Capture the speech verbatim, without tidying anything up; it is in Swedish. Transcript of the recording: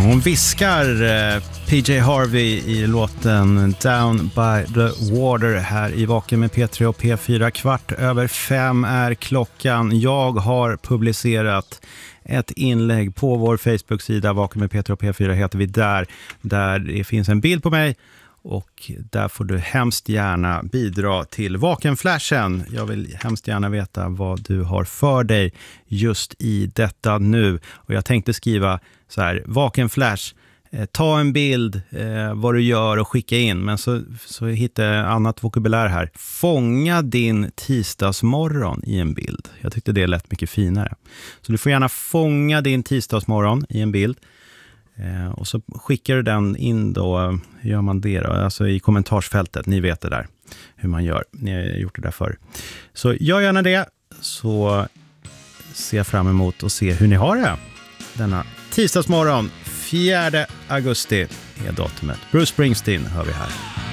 Hon viskar eh, P J Harvey i låten Down by the Water här i Vaken med P tre och P fyra. Kvart över fem är klockan. Jag har publicerat ett inlägg på vår Facebook-sida Vaken med P tre och P fyra heter vi där. Där det finns en bild på mig. Och där får du hemskt gärna bidra till Vakenflashen. Jag vill hemskt gärna veta vad du har för dig just i detta nu. Och jag tänkte skriva så här, Vakenflash, eh, ta en bild eh, vad du gör och skicka in. Men så, så hittar jag annat vokabulär här. Fånga din tisdagsmorgon i en bild. Jag tyckte det lät mycket finare. Så du får gärna fånga din tisdagsmorgon i en bild. Eh, och så skickar du den in då, hur gör man det då? Alltså i kommentarsfältet, ni vet det där, hur man gör, ni har gjort det där förr. Så gör gärna det, så ser jag fram emot att se hur ni har det. Denna tisdagsmorgon, fjärde augusti är datumet. Bruce Springsteen hör vi här.